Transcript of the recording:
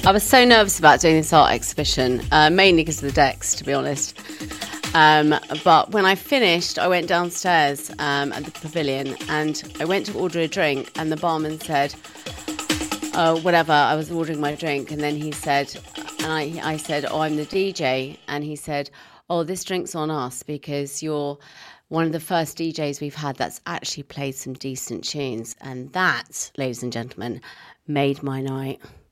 I was so nervous about doing this art exhibition, mainly because of the decks, to be honest. But when I finished, I went downstairs at the pavilion and I went to order a drink, and the barman said, whatever, I was ordering my drink, and then he said, and I said, oh, I'm the DJ, and he said, oh, this drink's on us because you're one of the first DJs we've had that's actually played some decent tunes. And that, ladies and gentlemen, made my night.